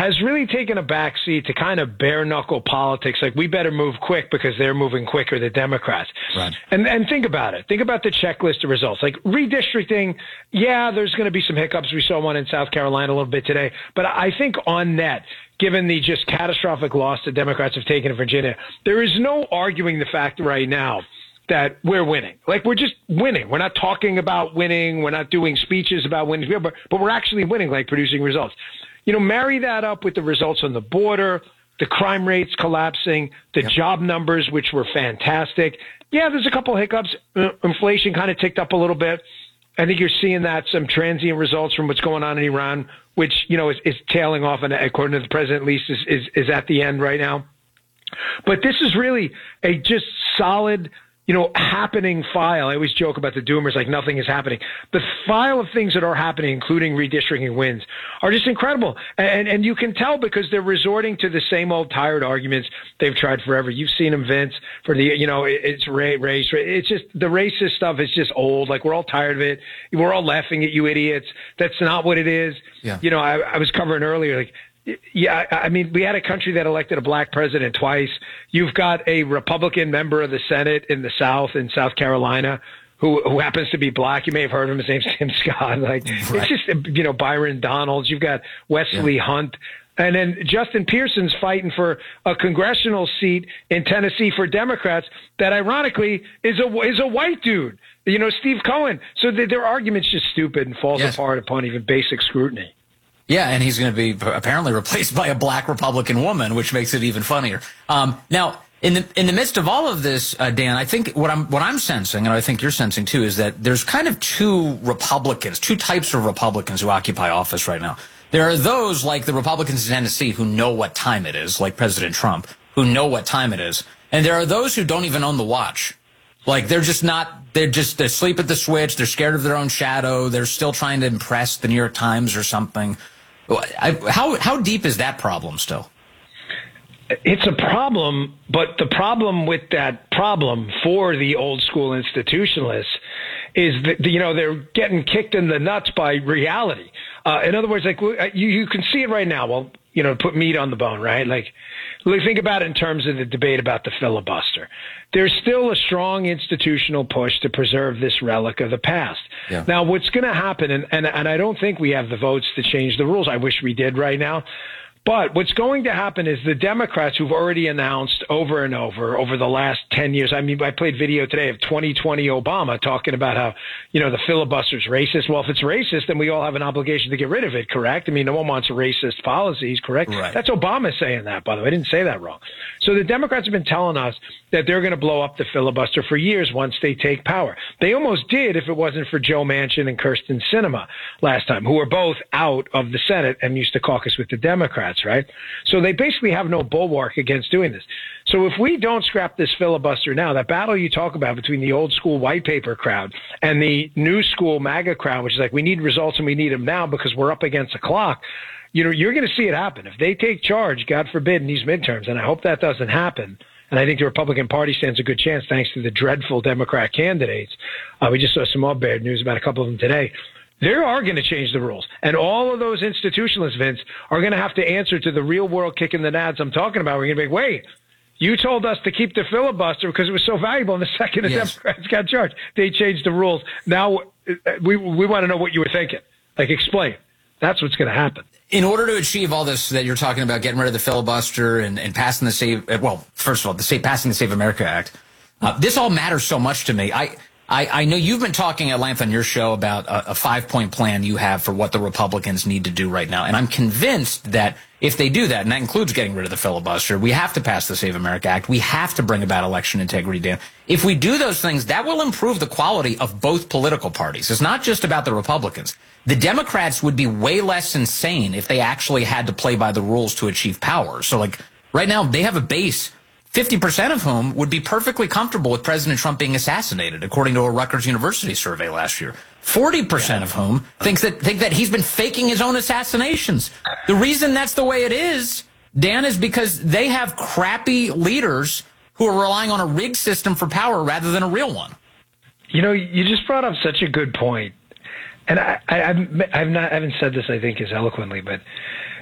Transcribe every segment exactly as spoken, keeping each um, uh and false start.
has really taken a backseat to kind of bare-knuckle politics. Like, we better move quick because they're moving quicker, the Democrats. Right. And and think about it. Think about the checklist of results. Like, redistricting, yeah, there's going to be some hiccups. We saw one in South Carolina a little bit today. But I think on net, given the just catastrophic loss the Democrats have taken in Virginia, there is no arguing the fact right now that we're winning. Like, we're just winning. We're not talking about winning. We're not doing speeches about winning, but, but we're actually winning, like producing results. You know, marry that up with the results on the border, the crime rates collapsing, the yep. job numbers, which were fantastic. Yeah, there's a couple hiccups. Uh, inflation kind of ticked up a little bit. I think you're seeing that some transient results from what's going on in Iran, which, you know, is, is tailing off, and according to the president, at least, is, is, is at the end right now. But this is really a just solid, you know, happening file. I always joke about the doomers, like nothing is happening. The file of things that are happening, including redistricting wins, are just incredible. And and you can tell because they're resorting to the same old tired arguments they've tried forever. You've seen them, Vince, for the, you know, it's race, race. It's just the racist stuff is just old. Like, we're all tired of it. We're all laughing at you idiots. That's not what it is. Yeah. You know, I, I was covering earlier, like, yeah, I mean, we had a country that elected a black president twice. You've got a Republican member of the Senate in the South, in South Carolina, who who happens to be black. You may have heard of him. His name's Tim Scott. Like, right. It's just, you know, Byron Donalds. You've got Wesley yeah. Hunt. And then Justin Pearson's fighting for a congressional seat in Tennessee for Democrats that, ironically, is a is a white dude. You know, Steve Cohen. So the, their argument's just stupid and falls yes. apart upon even basic scrutiny. Yeah, and he's going to be apparently replaced by a black Republican woman, which makes it even funnier. Um, now, in the in the midst of all of this, uh, Dan, I think what I'm what I'm sensing, and I think you're sensing too, is that there's kind of two Republicans, two types of Republicans who occupy office right now. There are those like the Republicans in Tennessee who know what time it is, like President Trump, who know what time it is, and there are those who don't even own the watch. Like, they're just not, they're just they asleep at the switch. They're scared of their own shadow. They're still trying to impress the New York Times or something. I, how how deep is that problem still? It's a problem, but the problem with that problem for the old school institutionalists is that, you know, they're getting kicked in the nuts by reality. Uh, in other words, like, you, you can see it right now. Well, you know, put meat on the bone, right? Like, think about it in terms of the debate about the filibuster. There's still a strong institutional push to preserve this relic of the past. Yeah. Now, what's going to happen, and, and, and I don't think we have the votes to change the rules. I wish we did right now. But what's going to happen is the Democrats, who've already announced over and over, over the last ten years, I mean, I played video today of twenty twenty Obama talking about how, you know, the filibuster's racist. Well, if it's racist, then we all have an obligation to get rid of it, correct? I mean, no one wants racist policies, correct? Right. That's Obama saying that, by the way. I didn't say that wrong. So the Democrats have been telling us that they're going to blow up the filibuster for years once they take power. They almost did if it wasn't for Joe Manchin and Kyrsten Sinema last time, who were both out of the Senate and used to caucus with the Democrats. Right? So they basically have no bulwark against doing this. So if we don't scrap this filibuster now, that battle you talk about between the old school white paper crowd and the new school MAGA crowd, which is like, we need results and we need them now because we're up against the clock, you know, you're going to see it happen. If they take charge, God forbid, in these midterms, and I hope that doesn't happen, and I think the Republican Party stands a good chance thanks to the dreadful Democrat candidates. Uh, we just saw some more bad news about a couple of them today. They are going to change the rules. And all of those institutionalists, Vince, are going to have to answer to the real world kick in the nads I'm talking about. We're going to be like, wait, you told us to keep the filibuster because it was so valuable. And the second the yes. Democrats got charged, they changed the rules. Now we we want to know what you were thinking. Like, explain. That's what's going to happen. In order to achieve all this that you're talking about, getting rid of the filibuster and, and passing the Save, well, first of all, the state passing the Save America Act, uh, this all matters so much to me. I I, I know you've been talking at length on your show about a, a five-point plan you have for what the Republicans need to do right now. And I'm convinced that if they do that, and that includes getting rid of the filibuster, we have to pass the Save America Act. We have to bring about election integrity, Dan. If we do those things, that will improve the quality of both political parties. It's not just about the Republicans. The Democrats would be way less insane if they actually had to play by the rules to achieve power. So, like, right now, they have a base, fifty percent of whom would be perfectly comfortable with President Trump being assassinated, according to a Rutgers University survey last year. forty percent yeah. of whom thinks that, think that he's been faking his own assassinations. The reason that's the way it is, Dan, is because they have crappy leaders who are relying on a rigged system for power rather than a real one. You know, you just brought up such a good point. And I, I, I've, I've not, I haven't said this, I think, as eloquently, but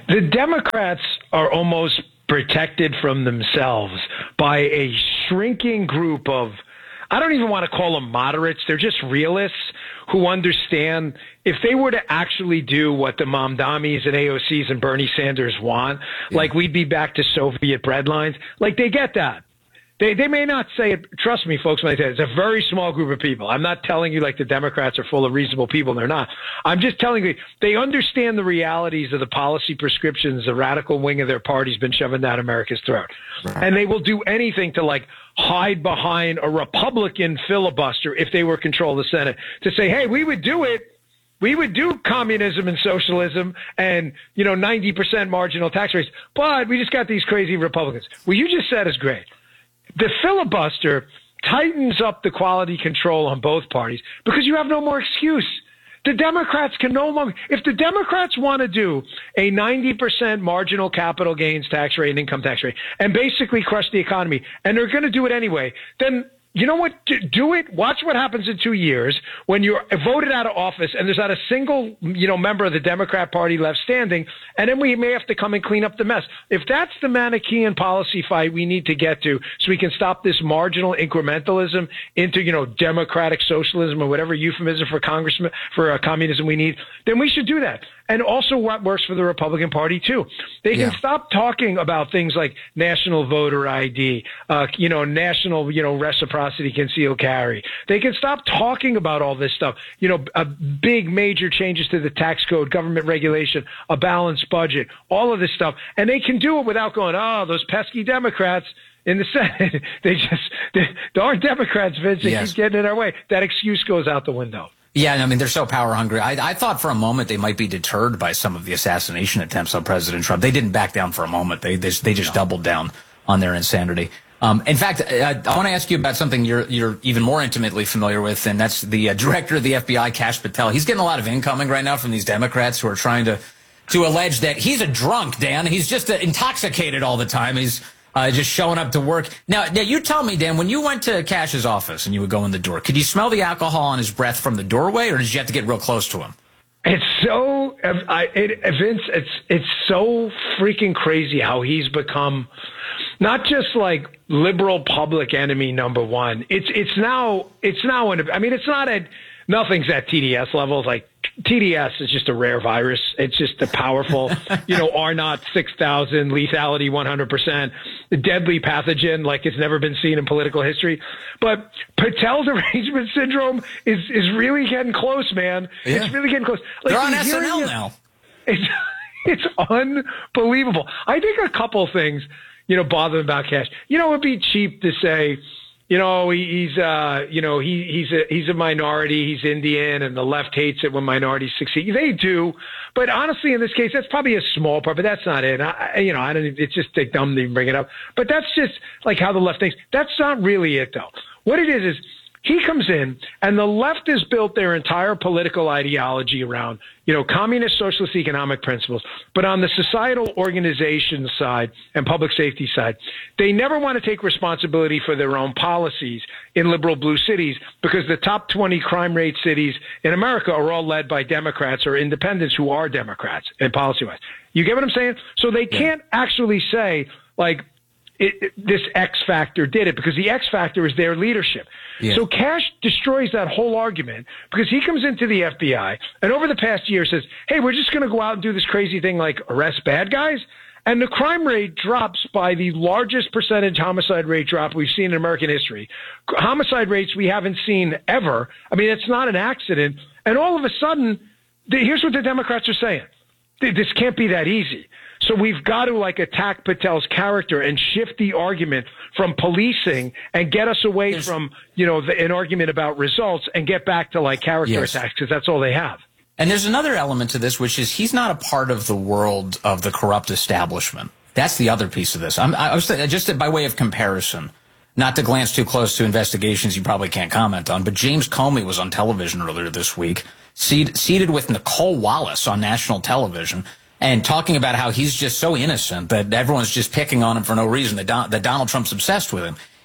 The Democrats are almost protected from themselves by a shrinking group of, I don't even want to call them moderates. They're just realists who understand if they were to actually do what the Mamdamis and A O Cs and Bernie Sanders want, yeah. like we'd be back to Soviet breadlines, like they get that. They they may not say it. Trust me, folks, when I say it, it's a very small group of people. I'm not telling you like the Democrats are full of reasonable people. They're not. I'm just telling you they understand the realities of the policy prescriptions the radical wing of their party's been shoving down America's throat. Right. And they will do anything to like hide behind a Republican filibuster if they were control of the Senate to say, hey, we would do it. We would do communism and socialism and, you know, ninety percent marginal tax rates. But we just got these crazy Republicans. What you just said is great. The filibuster tightens up the quality control on both parties because you have no more excuse. The Democrats can no longer, if the Democrats want to do a ninety percent marginal capital gains tax rate and income tax rate and basically crush the economy, and they're going to do it anyway, then you know what? Do it. Watch what happens in two years when you're voted out of office and there's not a single, you know, member of the Democrat Party left standing. And then we may have to come and clean up the mess. If that's the Manichaean policy fight we need to get to so we can stop this marginal incrementalism into, you know, democratic socialism or whatever euphemism for congressman, for uh, communism we need, then we should do that. And also what works for the Republican Party, too. They can yeah. stop talking about things like national voter I D, uh, you know, national, you know, reciprocity concealed carry. They can stop talking about all this stuff, you know, uh, big major changes to the tax code, government regulation, a balanced budget, all of this stuff. And they can do it without going, oh, those pesky Democrats in the Senate. They just, they, they aren't Democrats, Vince. They yes. keep getting in our way. That excuse goes out the window. Yeah, I mean, they're so power hungry. I, I thought for a moment they might be deterred by some of the assassination attempts on President Trump. They didn't back down for a moment. They they, they just no. doubled down on their insanity. Um, in fact, I, I want to ask you about something you're you're even more intimately familiar with, and that's the uh, director of the F B I, Kash Patel. He's getting a lot of incoming right now from these Democrats who are trying to to allege that he's a drunk, Dan. He's just uh, intoxicated all the time. He's Uh, just showing up to work. Now, now, you tell me, Dan, when you went to Kash's office and you would go in the door, could you smell the alcohol on his breath from the doorway, or did you have to get real close to him? It's so, I, it, Vince, it's it's so freaking crazy how he's become not just like liberal public enemy number one. It's it's now it's now in, I mean, it's not at nothing's at T D S levels. Like T D S is just a rare virus. It's just a powerful, you know, R naught six thousand, lethality one hundred percent, the deadly pathogen like it's never been seen in political history. But Patel derangement syndrome is, is really getting close, man. Yeah. It's really getting close. Like, they're on S N L now. It's, it's unbelievable. I think a couple things, you know, bother me about Kash. You know, it would be cheap to say, you know, he, he's, uh, you know, he, he's a, he's a minority. He's Indian, and the left hates it when minorities succeed. They do, but honestly, in this case, that's probably a small part. But that's not it. I, you know, I don't. It's just dumb to even bring it up. But that's just like how the left thinks. That's not really it, though. What it is is he comes in, and the left has built their entire political ideology around, you know, communist socialist economic principles. But on the societal organization side and public safety side, they never want to take responsibility for their own policies in liberal blue cities, because the top twenty crime rate cities in America are all led by Democrats or independents who are Democrats in policy-wise. You get what I'm saying? So they can't actually say, like, It, it, this X factor did it, because the X factor is their leadership. Yeah. So Kash destroys that whole argument, because he comes into the F B I and over the past year says, hey, we're just going to go out and do this crazy thing like arrest bad guys. And the crime rate drops by the largest percentage homicide rate drop we've seen in American history. Homicide rates we haven't seen ever. I mean, it's not an accident. And all of a sudden, the, here's what the Democrats are saying. This can't be that easy. So we've got to like attack Patel's character and shift the argument from policing and get us away There's, from, you know, the, an argument about results and get back to like character yes. attacks, because that's all they have. And there's another element to this, which is he's not a part of the world of the corrupt establishment. That's the other piece of this. I'm, I was just by way of comparison, not to glance too close to investigations you probably can't comment on, but James Comey was on television earlier this week, seated, seated with Nicole Wallace on national television, and talking about how he's just so innocent that everyone's just picking on him for no reason, that, Don, that Donald Trump's obsessed with him.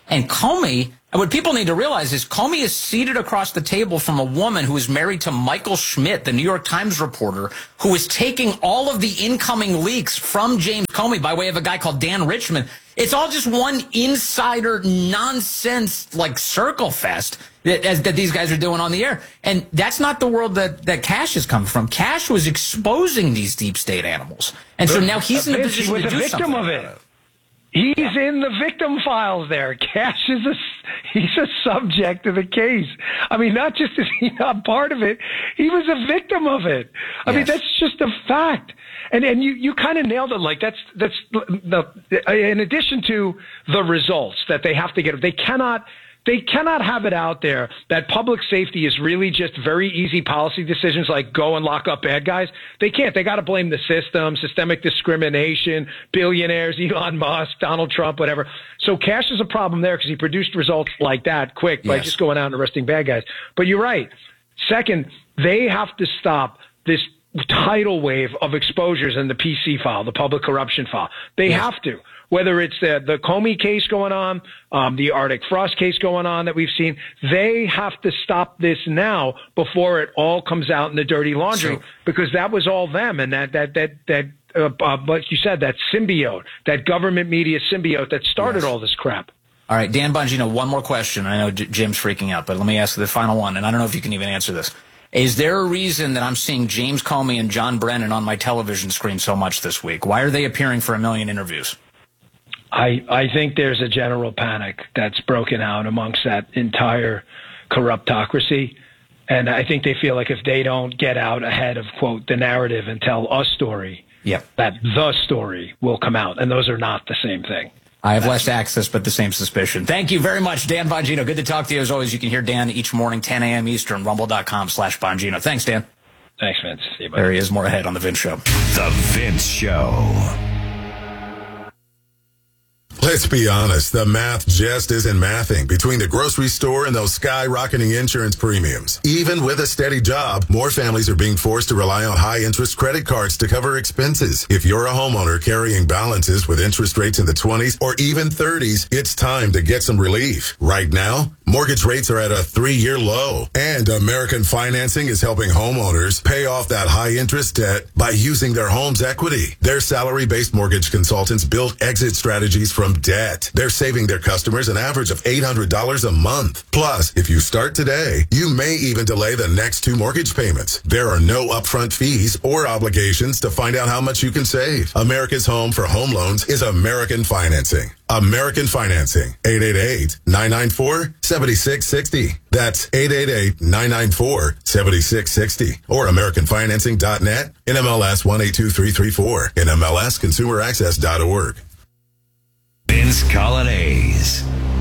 And Comey, and what people need to realize is Comey is seated across the table from a woman who is married to Michael Schmidt, the New York Times reporter, who is taking all of the incoming leaks from James Comey by way of a guy called Dan Richman. It's all just one insider nonsense, like circle fest that, as, that these guys are doing on the air. And that's not the world that, that Cash has come from. Cash was exposing these deep state animals. And so now he's in a position to do something. He was a victim of it. He's in the victim files there. Cash is a, he's a subject of the case. I mean, not just is he not part of it, he was a victim of it. I yes. mean, that's just a fact. And and you, you kind of nailed it. Like that's that's the in addition to the results that they have to get, they cannot they cannot have it out there that public safety is really just very easy policy decisions like go and lock up bad guys. They can't. They got to blame the system, systemic discrimination, billionaires, Elon Musk, Donald Trump, whatever. So Cash is a problem there because he produced results like that quick by yes. just going out and arresting bad guys. But you're right. Second, they have to stop this tidal wave of exposures in the P C file, the public corruption file. They yes. have to. Whether it's the, the Comey case going on, um, the Arctic Frost case going on that we've seen, they have to stop this now before it all comes out in the dirty laundry, so, because that was all them. And that, that, that, that, uh, uh, like you said, that symbiote, that government media symbiote that started yes. all this crap. All right, Dan Bongino, one more question. I know J- Jim's freaking out, but let me ask the final one. And I don't know if you can even answer this. Is there a reason that I'm seeing James Comey and John Brennan on my television screen so much this week? Why are they appearing for a million interviews? I, I think there's a general panic that's broken out amongst that entire corruptocracy. And I think they feel like if they don't get out ahead of, quote, the narrative and tell a story, yep. that the story will come out. And those are not the same thing. I have less access, but the same suspicion. Thank you very much, Dan Bongino. Good to talk to you. As always, you can hear Dan each morning, ten a.m. Eastern, rumble.com slash Bongino. Thanks, Dan. Thanks, Vince. See you, buddy. There he is, more ahead on The Vince Show. The Vince Show. Let's be honest, the math just isn't mathing between the grocery store and those skyrocketing insurance premiums. Even with a steady job, more families are being forced to rely on high-interest credit cards to cover expenses. If you're a homeowner carrying balances with interest rates in the twenties or even thirties, it's time to get some relief. Right now, mortgage rates are at a three-year low, and American Financing is helping homeowners pay off that high-interest debt by using their home's equity. Their salary-based mortgage consultants build exit strategies from debt. They're saving their customers an average of eight hundred dollars a month. Plus, if you start today, you may even delay the next two mortgage payments. There are no upfront fees or obligations to find out how much you can save. America's home for home loans is American Financing. American Financing. eight eight eight, nine nine four, seven six six zero. That's eight eight eight, nine nine four, seven six six zero. Or American Financing dot net, N M L S one eight two three three four, N M L S consumer access dot org. Vince Colonnese.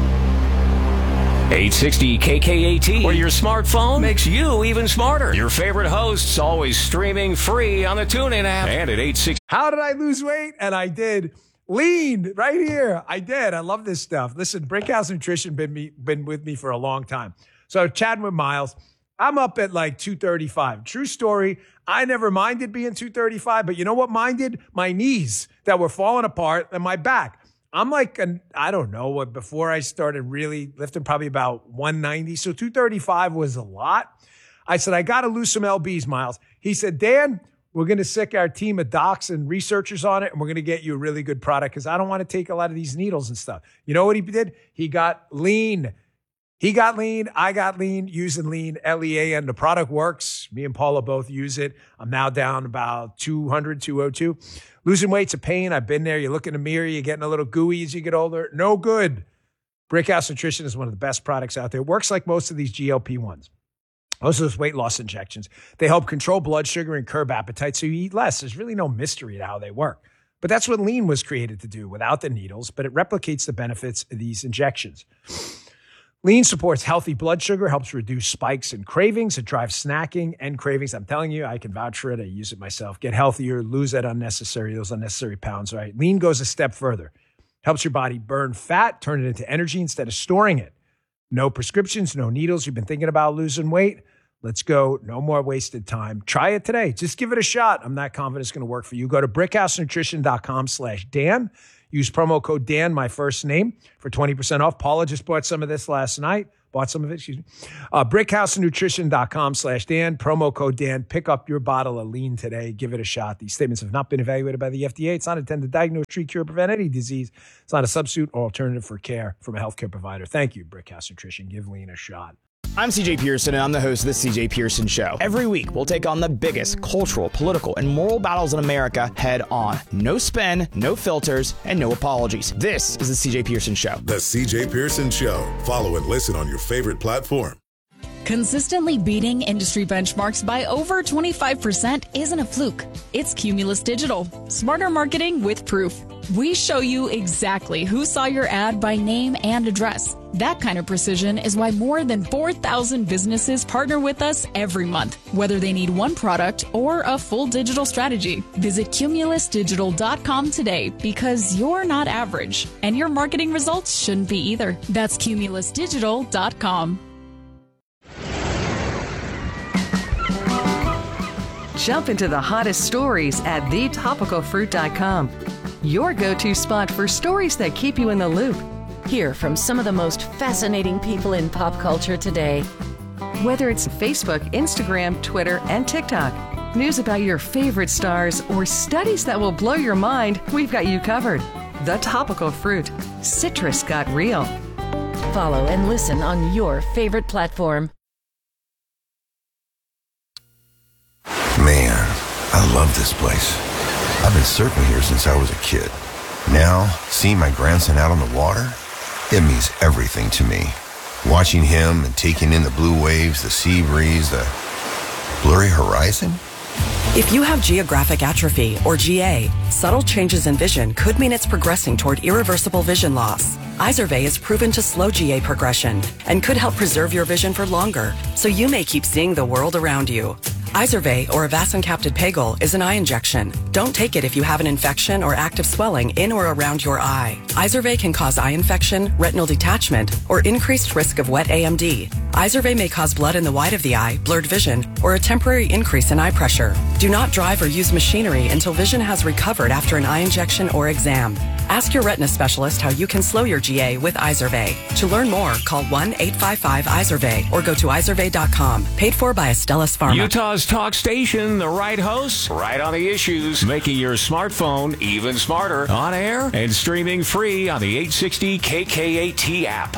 eight sixty K K A T, where your smartphone makes you even smarter. Your favorite hosts always streaming free on the TuneIn app and at eight sixty. How did I lose weight? And I did. Lean right here. I did. I love this stuff. Listen, Brickhouse Nutrition been me been with me for a long time. So chatting with Miles, I'm up at like two thirty-five. True story. I never minded being two thirty-five, but you know what minded? My knees that were falling apart and my back. I'm like, an, I don't know, what before I started really lifting, probably about one ninety. So two thirty-five was a lot. I said, I got to lose some L Bs, Miles. He said, Dan, we're going to sick our team of docs and researchers on it, and we're going to get you a really good product because I don't want to take a lot of these needles and stuff. You know what he did? He got lean. He got lean. I got lean using lean, L E A N. The product works. Me and Paula both use it. I'm now down about two hundred, two oh two. Losing weight's a pain. I've been there. You look in the mirror, you're getting a little gooey as you get older. No good. Brickhouse Nutrition is one of the best products out there. It works like most of these G L P ones. Most of those weight loss injections. They help control blood sugar and curb appetite so you eat less. There's really no mystery to how they work. But that's what lean was created to do without the needles, but it replicates the benefits of these injections. Lean supports healthy blood sugar, helps reduce spikes and cravings. It drives snacking and cravings. I'm telling you, I can vouch for it. I use it myself. Get healthier, lose that unnecessary, those unnecessary pounds, right? Lean goes a step further. Helps your body burn fat, turn it into energy instead of storing it. No prescriptions, no needles. You've been thinking about losing weight? Let's go. No more wasted time. Try it today. Just give it a shot. I'm not confident it's going to work for you. Go to brickhousenutrition.com slash Dan. Use promo code Dan, my first name, for twenty percent off. Paula just bought some of this last night. Bought some of it, excuse me. Uh, brickhousenutrition.com slash Dan, promo code Dan. Pick up your bottle of lean today. Give it a shot. These statements have not been evaluated by the F D A. It's not intended to diagnose, treat, cure, prevent any disease. It's not a substitute or alternative for care from a healthcare provider. Thank you, Brickhouse Nutrition. Give lean a shot. I'm C J Pearson, and I'm the host of The C J Pearson Show. Every week, we'll take on the biggest cultural, political, and moral battles in America head on. No spin, no filters, and no apologies. This is The C J Pearson Show. The C J Pearson Show. Follow and listen on your favorite platform. Consistently beating industry benchmarks by over twenty-five percent isn't a fluke. It's Cumulus Digital. Smarter marketing with proof. We show you exactly who saw your ad by name and address. That kind of precision is why more than four thousand businesses partner with us every month, whether they need one product or a full digital strategy. Visit cumulus digital dot com today because you're not average, and your marketing results shouldn't be either. That's cumulus digital dot com. Jump into the hottest stories at the topical fruit dot com. Your go-to spot for stories that keep you in the loop. Hear from some of the most fascinating people in pop culture today. Whether it's Facebook, Instagram, Twitter, and TikTok, news about your favorite stars, or studies that will blow your mind, we've got you covered. The Topical Fruit. Citrus got real. Follow and listen on your favorite platform. Man, I love this place. I've been surfing here since I was a kid. Now, seeing my grandson out on the water, it means everything to me. Watching him and taking in the blue waves, the sea breeze, the blurry horizon. If you have geographic atrophy, or G A, subtle changes in vision could mean it's progressing toward irreversible vision loss. Izervay is proven to slow G A progression and could help preserve your vision for longer, so you may keep seeing the world around you. Izervay, or avacincaptad pegol, is an eye injection. Don't take it if you have an infection or active swelling in or around your eye. Izervay can cause eye infection, retinal detachment, or increased risk of wet A M D. Izervay may cause blood in the white of the eye, blurred vision, or a temporary increase in eye pressure. Do not drive or use machinery until vision has recovered after an eye injection or exam. Ask your retina specialist how you can slow your G A with Izervay. To learn more, call one eight five five Izervay or go to izervay dot com. Paid for by Astellas Pharma. Utah's talk station, the right hosts, right on the issues, making your smartphone even smarter, on air and streaming free on the eight sixty K K A T app.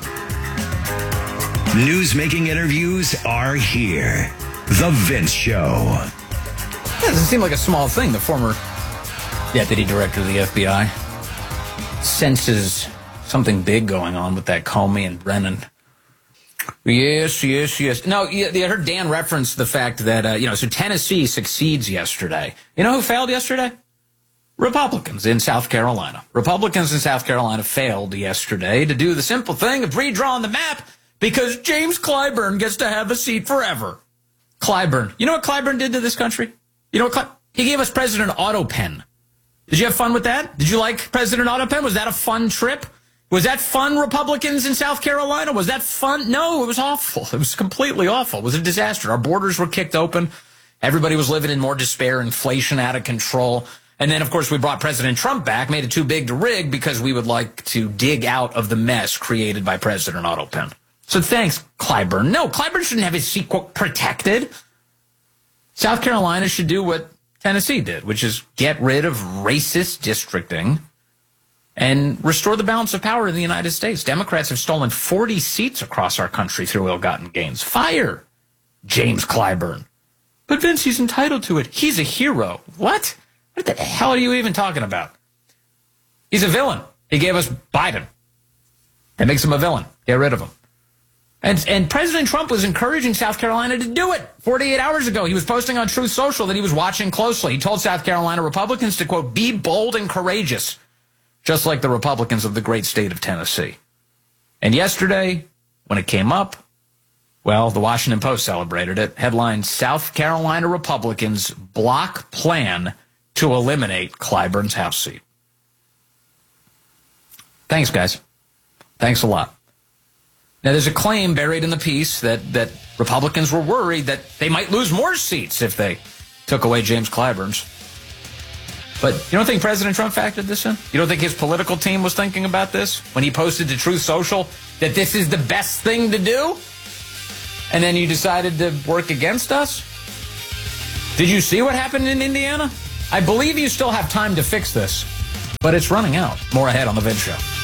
News-making interviews are here. The Vince Show. That doesn't seem like a small thing. The former deputy director of the F B I senses something big going on with that Comey and Brennan. Yes, yes, yes. No, I heard Dan reference the fact that, uh, you know, so Tennessee succeeds yesterday. You know who failed yesterday? Republicans in South Carolina. Republicans in South Carolina failed yesterday to do the simple thing of redrawing the map because James Clyburn gets to have a seat forever. Clyburn. You know what Clyburn did to this country? You know what? Cly- he gave us President Autopen. Did you have fun with that? Did you like President Autopen? Was that a fun trip? Was that fun, Republicans in South Carolina? Was that fun? No, it was awful. It was completely awful. It was a disaster. Our borders were kicked open. Everybody was living in more despair, inflation out of control. And then, of course, we brought President Trump back, made it too big to rig because we would like to dig out of the mess created by President Autopen. So thanks, Clyburn. No, Clyburn shouldn't have his seat, quote, protected. South Carolina should do what Tennessee did, which is get rid of racist districting and restore the balance of power in the United States. Democrats have stolen forty seats across our country through ill-gotten gains. Fire James Clyburn. But Vince, he's entitled to it. He's a hero. What? What the hell are you even talking about? He's a villain. He gave us Biden. That makes him a villain. Get rid of him. And, and President Trump was encouraging South Carolina to do it forty-eight hours ago. He was posting on Truth Social that he was watching closely. He told South Carolina Republicans to, quote, be bold and courageous, just like the Republicans of the great state of Tennessee. And yesterday, when it came up, well, the Washington Post celebrated it. Headline, South Carolina Republicans block plan to eliminate Clyburn's House seat. Thanks, guys. Thanks a lot. Now, there's a claim buried in the piece that, that Republicans were worried that they might lose more seats if they took away James Clyburn's. But you don't think President Trump factored this in? You don't think his political team was thinking about this when he posted to Truth Social that this is the best thing to do? And then you decided to work against us? Did you see what happened in Indiana? I believe you still have time to fix this, but it's running out. More ahead on The Vince Show.